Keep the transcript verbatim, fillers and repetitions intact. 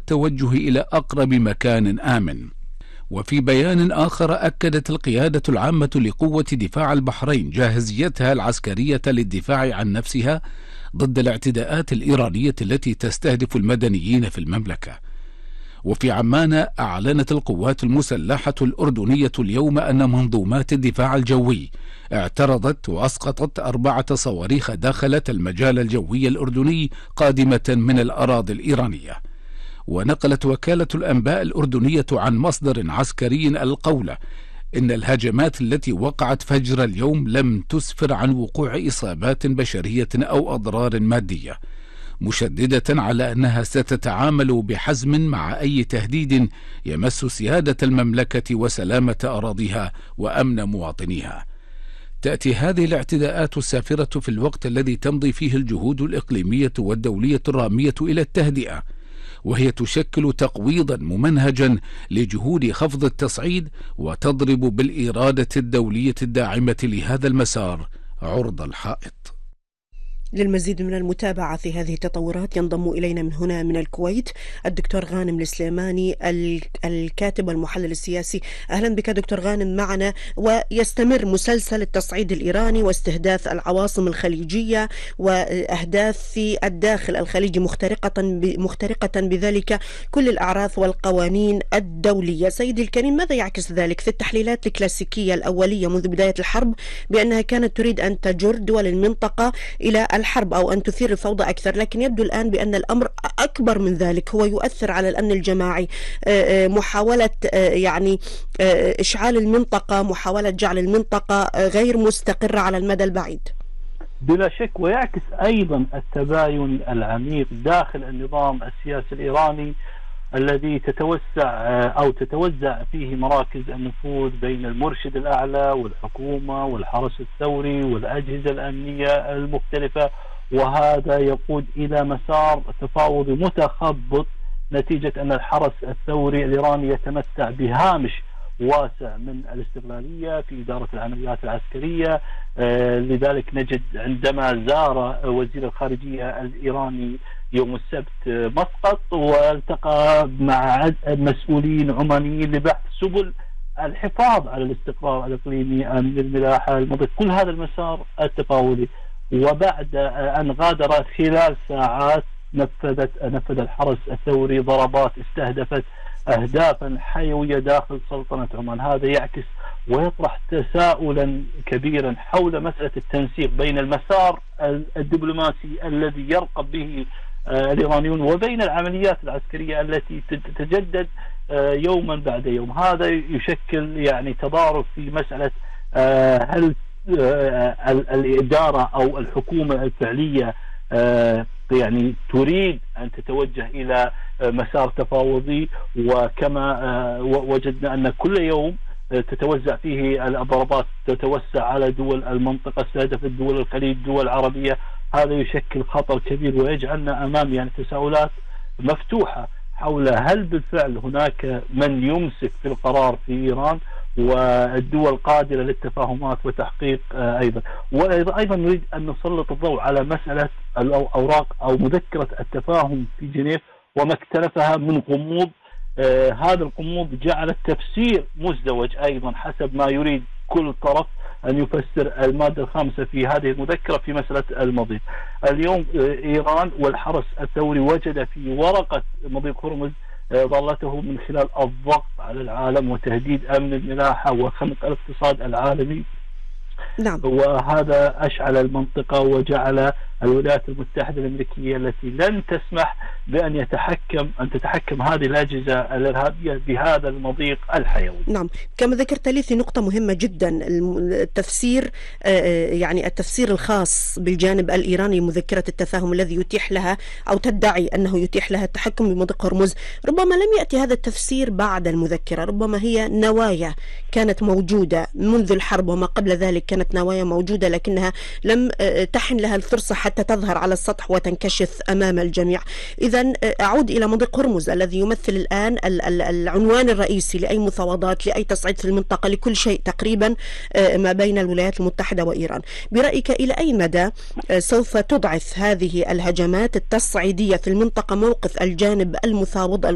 والتوجه إلى أقرب مكان آمن. وفي بيان آخر أكدت القيادة العامة لقوة دفاع البحرين جاهزيتها العسكرية للدفاع عن نفسها ضد الاعتداءات الإيرانية التي تستهدف المدنيين في المملكة. وفي عمان أعلنت القوات المسلحة الأردنية اليوم أن منظومات الدفاع الجوي اعترضت وأسقطت أربعة صواريخ داخلت المجال الجوي الأردني قادمة من الأراضي الإيرانية. ونقلت وكالة الأنباء الأردنية عن مصدر عسكري القول إن الهجمات التي وقعت فجر اليوم لم تسفر عن وقوع إصابات بشرية أو أضرار مادية، مشددة على أنها ستتعامل بحزم مع أي تهديد يمس سيادة المملكة وسلامة أراضيها وأمن مواطنيها. تأتي هذه الاعتداءات السافرة في الوقت الذي تمضي فيه الجهود الإقليمية والدولية الرامية إلى التهدئة، وهي تشكل تقويضا ممنهجا لجهود خفض التصعيد وتضرب بالإرادة الدولية الداعمة لهذا المسار عرض الحائط. للمزيد من المتابعة في هذه التطورات ينضم إلينا من هنا من الكويت الدكتور غانم السليماني الكاتب والمحلل السياسي. أهلا بك دكتور غانم معنا. ويستمر مسلسل التصعيد الإيراني واستهداف العواصم الخليجية وأهداف في الداخل الخليجي مخترقة مخترقة بذلك كل الأعراف والقوانين الدولية. سيدي الكريم، ماذا يعكس ذلك في التحليلات الكلاسيكية الأولية منذ بداية الحرب بأنها كانت تريد أن تجر دول المنطقة إلى الحرب أو أن تثير الفوضى أكثر، لكن يبدو الآن بأن الأمر أكبر من ذلك، هو يؤثر على الأمن الجماعي، محاولة يعني إشعال المنطقة، محاولة جعل المنطقة غير مستقرة على المدى البعيد. بلا شك، ويعكس أيضا التباين العميق داخل النظام السياسي الإيراني الذي تتوسع أو تتوزع فيه مراكز النفوذ بين المرشد الأعلى والحكومة والحرس الثوري والأجهزة الأمنية المختلفة، وهذا يقود إلى مسار تفاوضي متخبط نتيجة أن الحرس الثوري الإيراني يتمتع بهامش واسع من الاستقلالية في إدارة العمليات العسكرية. آه لذلك نجد عندما زار وزير الخارجية الإيراني يوم السبت مسقط والتقى مع مسؤولين عمانيين لبحث سبل الحفاظ على الاستقرار الإقليمي، أمن الملاحة، المضيق، كل هذا المسار التفاوضي. وبعد أن غادر خلال ساعات نفذت نفذ الحرس الثوري ضربات استهدفت أهدافا حيوية داخل سلطنة عمان. هذا يعكس ويطرح تساؤلا كبيرا حول مسألة التنسيق بين المسار الدبلوماسي الذي يرقب به الإيرانيون وبين العمليات العسكرية التي تتجدد يوما بعد يوم. هذا يشكل يعني تضارب في مسألة هل الإدارة أو الحكومة الفعلية يعني تريد أن تتوجه إلى مسار تفاوضي، وكما وجدنا أن كل يوم تتوزع فيه الضربات تتوسع على دول المنطقة، استهدفت دول الخليج، دول عربية. هذا يشكل خطر كبير ويجعلنا أمام يعني تساؤلات مفتوحة حول هل بالفعل هناك من يمسك في القرار في إيران والدول قادرة للتفاهمات وتحقيق أيضا. وأيضا نريد أن نسلط الضوء على مسألة الأوراق أو مذكرة التفاهم في جنيف وما اكتنفها من غموض. آه هذا الغموض جعل التفسير مزدوج أيضا حسب ما يريد كل طرف أن يفسر المادة الخامسة في هذه المذكرة في مسألة المضيق. اليوم آه إيران والحرس الثوري وجد في ورقة مضيق هرمز آه ظلته من خلال الضغط على العالم وتهديد أمن الملاحة وخنق الاقتصاد العالمي. نعم. وهذا أشعل المنطقة وجعل الولايات المتحدة الأمريكية التي لن تسمح بأن يتحكم أن تتحكم هذه الأجهزة الإرهابية بهذا المضيق الحيوي. نعم، كما ذكرت لي في نقطة مهمة جدا، التفسير يعني التفسير الخاص بالجانب الإيراني مذكرة التفاهم الذي يتيح لها أو تدعي أنه يتيح لها التحكم بمضيق هرمز. ربما لم يأتي هذا التفسير بعد المذكرة، ربما هي نوايا كانت موجودة منذ الحرب وما قبل ذلك، كانت نوايا موجودة لكنها لم تحن لها الفرصة حتى تظهر على السطح وتنكشف أمام الجميع. إذن أعود إلى مضيق هرمز الذي يمثل الآن العنوان الرئيسي لأي مفاوضات، لأي تصعيد في المنطقة، لكل شيء تقريبا ما بين الولايات المتحدة وإيران. برأيك إلى أي مدى سوف تضعف هذه الهجمات التصعيدية في المنطقة موقف الجانب المفاوض